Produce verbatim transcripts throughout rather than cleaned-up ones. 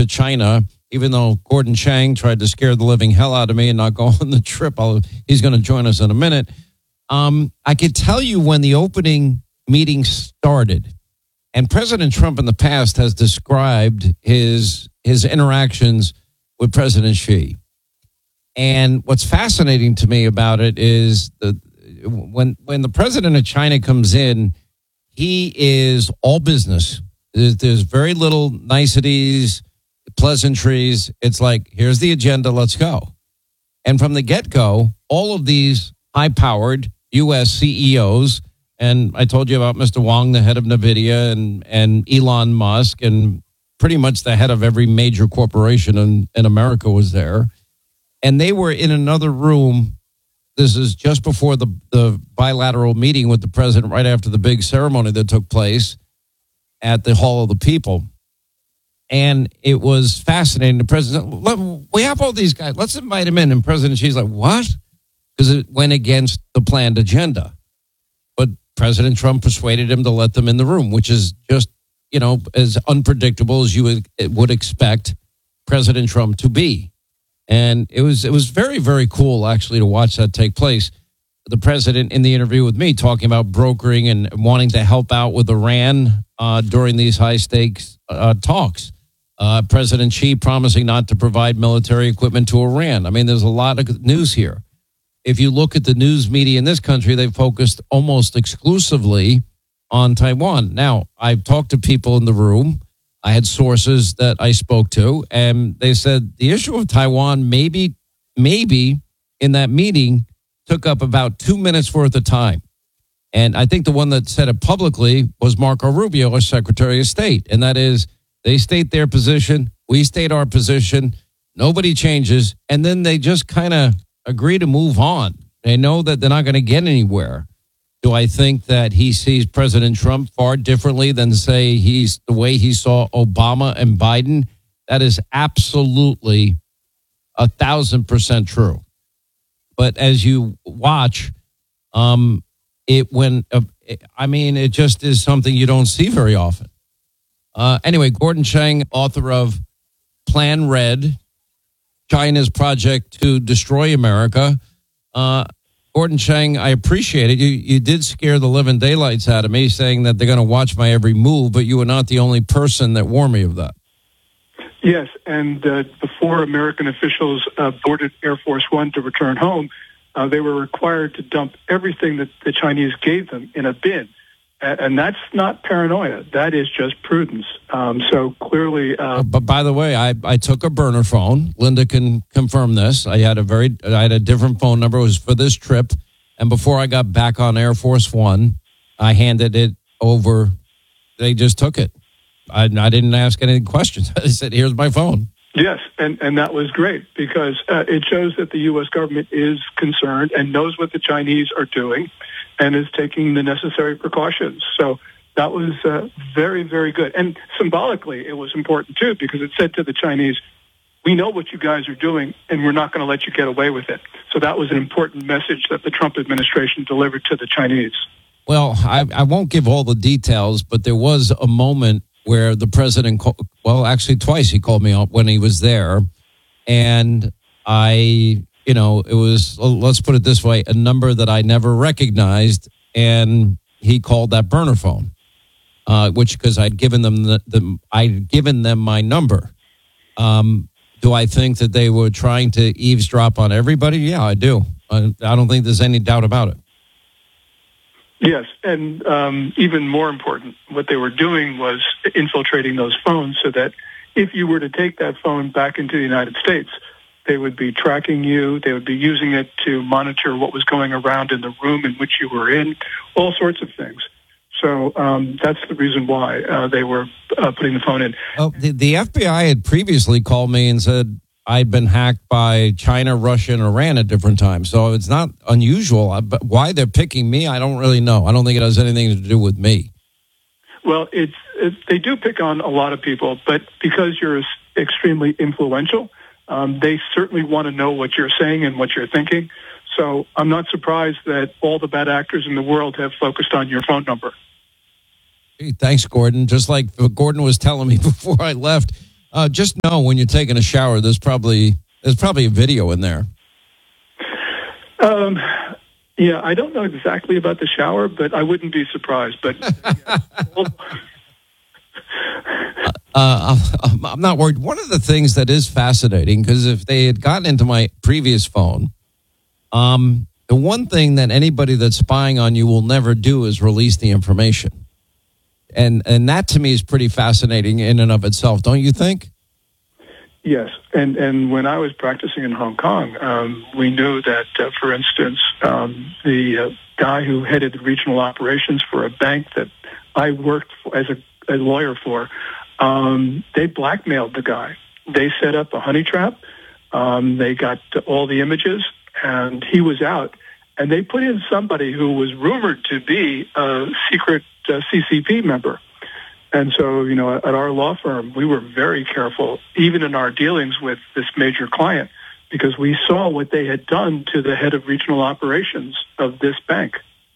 to China, even though Gordon Chang tried to scare the living hell out of me and not go on the trip. I'll, he's going to join us in a minute. Um, I could tell you when the opening meeting started, and President Trump in the past has described his his interactions with President Xi. And what's fascinating to me about it is the when when the president of China comes in, he is all business. There's, there's very little niceties, pleasantries. It's like, here's the agenda, let's go. And from the get-go, all of these high-powered U S C E Os, and I told you about Mister Wang, the head of NVIDIA, and, and Elon Musk, and pretty much the head of every major corporation in, in America was there. And they were in another room. This is just before the, the bilateral meeting with the president, right after the big ceremony that took place at the Hall of the People. And it was fascinating. The president, we have all these guys, let's invite him in. And President Xi's like, what? Because it went against the planned agenda. But President Trump persuaded him to let them in the room, which is just, you know, as unpredictable as you would, would expect President Trump to be. And it was it was very, very cool, actually, to watch that take place. The president in the interview with me talking about brokering and wanting to help out with Iran uh, during these high-stakes uh, talks. Uh, President Xi promising not to provide military equipment to Iran. I mean, there's a lot of news here. If you look at the news media in this country, they've focused almost exclusively on Taiwan. Now, I've talked to people in the room. I had sources that I spoke to, and they said the issue of Taiwan maybe, maybe in that meeting took up about two minutes worth of time. And I think the one that said it publicly was Marco Rubio, our Secretary of State. And that is, they state their position, we state our position, nobody changes, and then they just kind of agree to move on. They know that they're not going to get anywhere. Do I think that he sees President Trump far differently than, say, he's the way he saw Obama and Biden? That is absolutely a thousand percent true. But as you watch, um, it when uh, I mean, it just is something you don't see very often. Uh, anyway, Gordon Chang, author of Plan Red, China's project to destroy America. Uh, Gordon Chang, I appreciate it. You you did scare the living daylights out of me, saying that they're going to watch my every move, but you were not the only person that warned me of that. Yes, and uh, before American officials uh, boarded Air Force One to return home, uh, they were required to dump everything that the Chinese gave them in a bin. And that's not paranoia. That is just prudence. Um, so clearly... Uh, but by the way, I, I took a burner phone. Linda can confirm this. I had a very I had a different phone number. It was for this trip. And before I got back on Air Force One, I handed it over. They just took it. I, I didn't ask any questions. I said, here's my phone. Yes, and, and that was great because uh, it shows that the U S government is concerned and knows what the Chinese are doing and is taking the necessary precautions. So that was uh, very, very good. And symbolically, it was important, too, because it said to the Chinese, we know what you guys are doing, and we're not going to let you get away with it. So that was an important message that the Trump administration delivered to the Chinese. Well, I, I won't give all the details, but there was a moment where the president, call, well, actually twice he called me up when he was there. And I, you know, it was, let's put it this way, a number that I never recognized. And he called that burner phone, uh, which because I'd given them the, the, I'd given them my number. Um, do I think that they were trying to eavesdrop on everybody? Yeah, I do. I, I don't think there's any doubt about it. Yes, and um, even more important, what they were doing was infiltrating those phones so that if you were to take that phone back into the United States, they would be tracking you, they would be using it to monitor what was going around in the room in which you were in, all sorts of things. So um, that's the reason why uh, they were uh, putting the phone in. Well, the, the F B I had previously called me and said I'd been hacked by China, Russia, and Iran at different times. So it's not unusual. But why they're picking me, I don't really know. I don't think it has anything to do with me. Well, it's it, they do pick on a lot of people, but because you're extremely influential, um, they certainly want to know what you're saying and what you're thinking. So I'm not surprised that all the bad actors in the world have focused on your phone number. Hey, thanks, Gordon. Just like Gordon was telling me before I left, Uh, just know when you're taking a shower, there's probably there's probably a video in there. Um, yeah, I don't know exactly about the shower, but I wouldn't be surprised. But uh, I'm, I'm not worried. One of the things that is fascinating, because if they had gotten into my previous phone, um, the one thing that anybody that's spying on you will never do is release the information. And and that to me is pretty fascinating in and of itself, don't you think? Yes, and and when I was practicing in Hong Kong, um, we knew that, uh, for instance, um, the uh, guy who headed the regional operations for a bank that I worked for, as a, a lawyer for, um, they blackmailed the guy. They set up a honey trap. Um, they got all the images, and he was out. And they put in somebody who was rumored to be a secret uh, C C P member. And so, you know, at our law firm, we were very careful, even in our dealings with this major client, because we saw what they had done to the head of regional operations of this bank.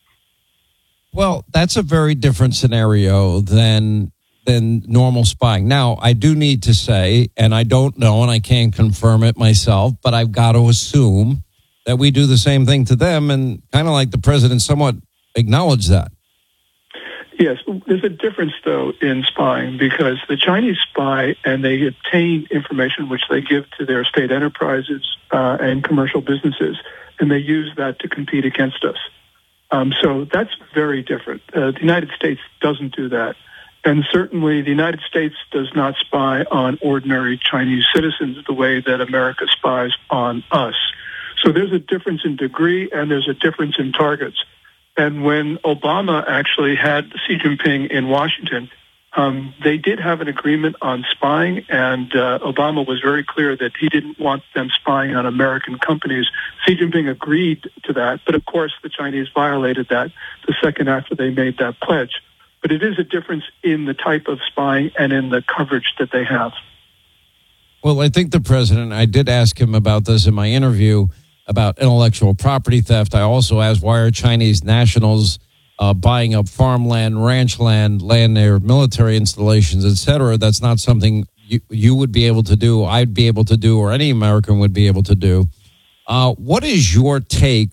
Well, that's a very different scenario than than normal spying. Now, I do need to say, and I don't know, and I can't confirm it myself, but I've got to assume that we do the same thing to them, and kind of like the president somewhat acknowledged that. Yes, there's a difference, though, in spying, because the Chinese spy and they obtain information which they give to their state enterprises uh, and commercial businesses, and they use that to compete against us. Um, so that's very different. Uh, the United States doesn't do that. And certainly the United States does not spy on ordinary Chinese citizens the way that America spies on us. So there's a difference in degree and there's a difference in targets. And when Obama actually had Xi Jinping in Washington, um, they did have an agreement on spying, and uh, Obama was very clear that he didn't want them spying on American companies. Xi Jinping agreed to that, but of course the Chinese violated that the second after they made that pledge. But it is a difference in the type of spying and in the coverage that they have. Well, I think the president, I did ask him about this in my interview, about intellectual property theft. I also asked, why are Chinese nationals uh, buying up farmland, ranch land, land near military installations, et cetera? That's not something you, you would be able to do, I'd be able to do, or any American would be able to do. Uh, what is your take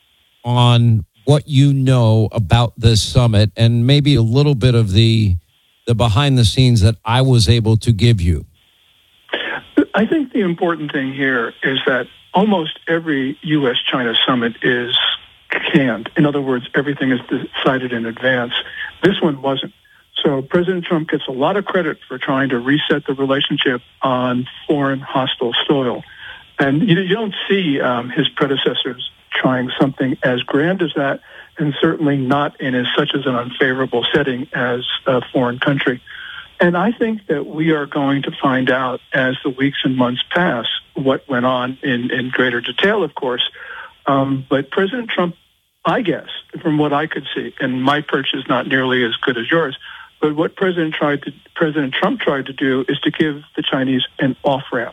on what you know about this summit, and maybe a little bit of the the behind the scenes that I was able to give you? I think the important thing here is that almost every U S China summit is canned. In other words, everything is decided in advance. This one wasn't. So President Trump gets a lot of credit for trying to reset the relationship on foreign hostile soil. And you, you don't see um, his predecessors trying something as grand as that, and certainly not in as such as an unfavorable setting as a foreign country. And I think that we are going to find out as the weeks and months pass what went on in, in greater detail, of course. Um, but President Trump, I guess, from what I could see, and my perch is not nearly as good as yours, but what President tried to, President Trump tried to do is to give the Chinese an off-ramp.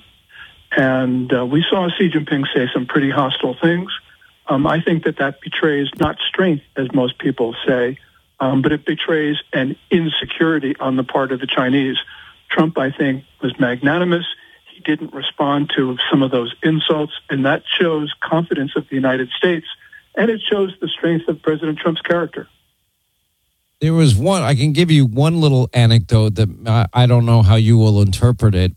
And uh, we saw Xi Jinping say some pretty hostile things. Um, I think that that betrays not strength, as most people say, Um, but it betrays an insecurity on the part of the Chinese. Trump, I think, was magnanimous. He didn't respond to some of those insults, and that shows confidence of the United States, and it shows the strength of President Trump's character. There was one, I can give you one little anecdote that I, I don't know how you will interpret it,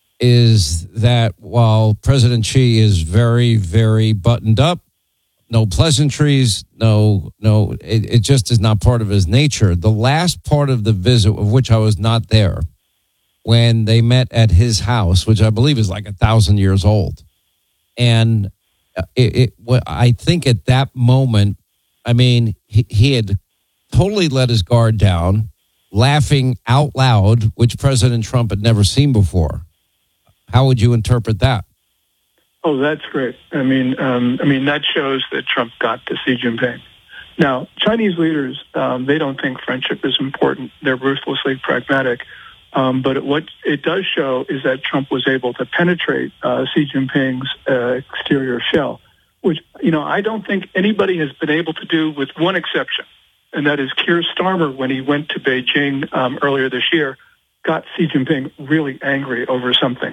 is that while President Xi is very, very buttoned up, no pleasantries, no, no, it, it just is not part of his nature. The last part of the visit, of which I was not there, when they met at his house, which I believe is like a thousand years old. And it, it I think at that moment, I mean, he, he had totally let his guard down, laughing out loud, which President Trump had never seen before. How would you interpret that? Oh, that's great. I mean, um, I mean that shows that Trump got to Xi Jinping. Now, Chinese leaders, um, they don't think friendship is important. They're ruthlessly pragmatic. Um, but it, what it does show is that Trump was able to penetrate uh, Xi Jinping's uh, exterior shell, which, you know, I don't think anybody has been able to do, with one exception, and that is Keir Starmer when he went to Beijing um, earlier this year. got Xi Jinping really angry over something.